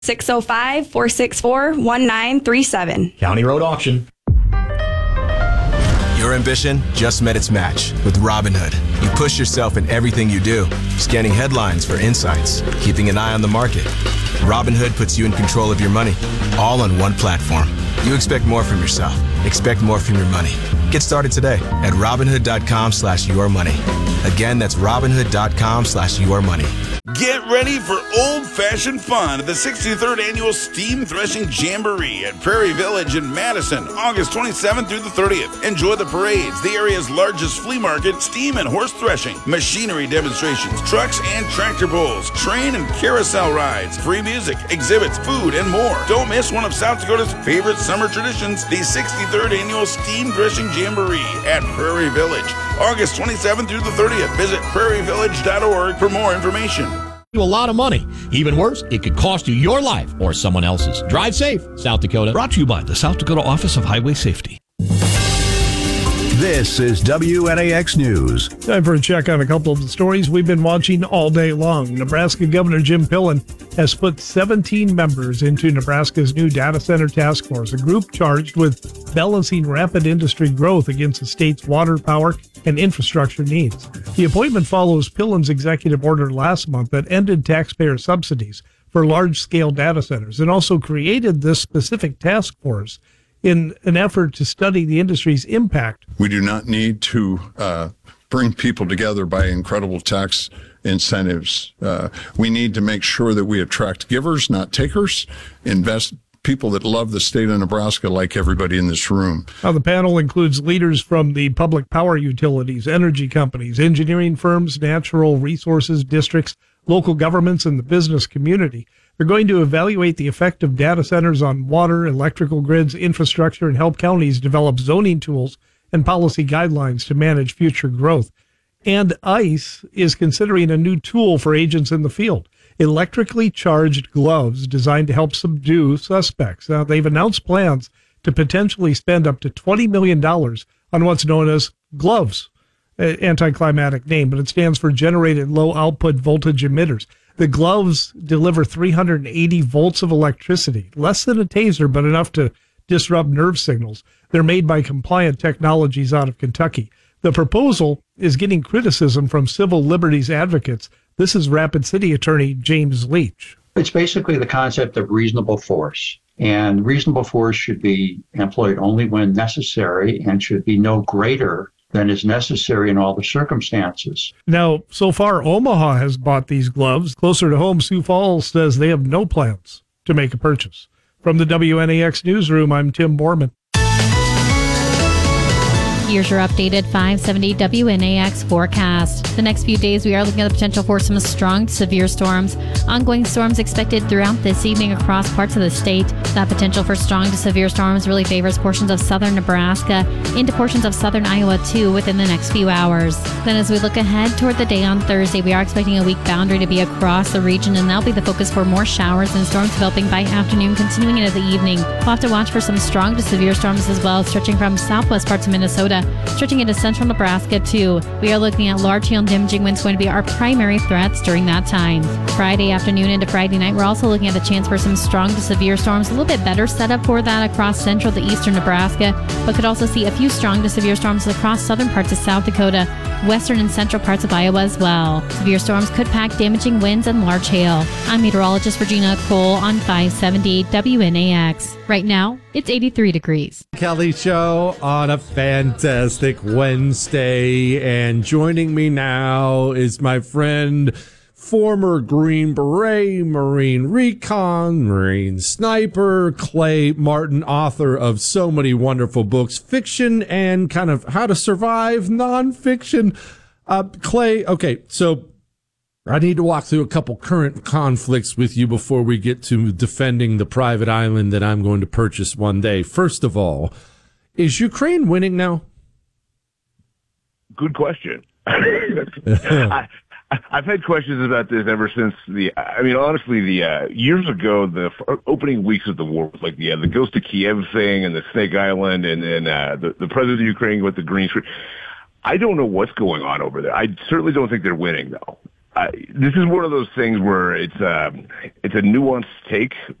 605-464-1937. County Road Auction. Your ambition just met its match with Robinhood. You push yourself in everything you do, scanning headlines for insights, keeping an eye on the market. Robinhood puts you in control of your money, all on one platform. You expect more from yourself. Expect more from your money. Get started today at Robinhood.com/yourmoney. Again, that's Robinhood.com/yourmoney. Get ready for old-fashioned fun at the 63rd Annual Steam Threshing Jamboree at Prairie Village in Madison, August 27th through the 30th. Enjoy the parades, the area's largest flea market, steam and horse threshing, machinery demonstrations, trucks and tractor pulls, train and carousel rides, free music, exhibits, food, and more. Don't miss one of South Dakota's favorite summer traditions, the 63rd Annual Steam Threshing Jamboree at Prairie Village, August 27th through the 30th. Visit prairievillage.org for more information. A lot of money. Even worse, it could cost you your life or someone else's. Drive safe, South Dakota. Brought to you by the South Dakota Office of Highway Safety. This is WNAX News. Time for a check on a couple of the stories we've been watching all day long. Nebraska Governor Jim Pillen has put 17 members into Nebraska's new data center task force, a group charged with balancing rapid industry growth against the state's water, power, and infrastructure needs. The appointment follows Pillen's executive order last month that ended taxpayer subsidies for large-scale data centers and also created this specific task force in an effort to study the industry's impact. We do not need to bring people together by incredible tax incentives. We need to make sure that we attract givers, not takers, invest people that love the state of Nebraska like everybody in this room. Now, the panel includes leaders from the public power utilities, energy companies, engineering firms, natural resources districts, local governments, and the business community. They're going to evaluate the effect of data centers on water, electrical grids, infrastructure, and help counties develop zoning tools and policy guidelines to manage future growth. And ICE is considering a new tool for agents in the field, electrically charged gloves designed to help subdue suspects. Now, they've announced plans to potentially spend up to $20 million on what's known as gloves, anticlimactic name, but it stands for generated low output voltage emitters. The gloves deliver 380 volts of electricity, less than a taser, but enough to disrupt nerve signals. They're made by Compliant Technologies out of Kentucky. The proposal is getting criticism from civil liberties advocates. This is Rapid City Attorney James Leach. It's basically the concept of reasonable force. And reasonable force should be employed only when necessary and should be no greater than is necessary in all the circumstances. Now, so far, Omaha has bought these gloves. Closer to home, Sioux Falls says they have no plans to make a purchase. From the WNAX Newsroom, I'm Tim Borman. Here's your updated 570 WNAX forecast. The next few days, we are looking at the potential for some strong to severe storms. Ongoing storms expected throughout this evening across parts of the state. That potential for strong to severe storms really favors portions of southern Nebraska into portions of southern Iowa, too, within the next few hours. Then as we look ahead toward the day on Thursday, we are expecting a weak boundary to be across the region, and that'll be the focus for more showers and storms developing by afternoon, continuing into the evening. We'll have to watch for some strong to severe storms as well, stretching from southwest parts of Minnesota, stretching into central Nebraska, too. We are looking at large hail and damaging winds going to be our primary threats during that time. Friday afternoon into Friday night, we're also looking at the chance for some strong to severe storms. A little bit better setup for that across central to eastern Nebraska, but could also see a few strong to severe storms across southern parts of South Dakota, western and central parts of Iowa as well. Severe storms could pack damaging winds and large hail. I'm meteorologist Regina Cole on 570 WNAX. Right now, it's 83 degrees. Kelly Show on a fantastic Wednesday, and joining me now is my friend, former Green Beret, Marine Recon, Marine Sniper, Clay Martin, author of so many wonderful books, fiction and kind of how to survive nonfiction. Clay, okay, so I need to walk through a couple current conflicts with you before we get to defending the private island that I'm going to purchase one day. First of all, is Ukraine winning now? Good question. I've had questions about this ever since honestly, years ago, the opening weeks of the war, like the Ghost of Kiev thing and the Snake Island and the president of Ukraine with the green screen. I don't know what's going on over there. I certainly don't think they're winning, though. This is one of those things where it's a nuanced take,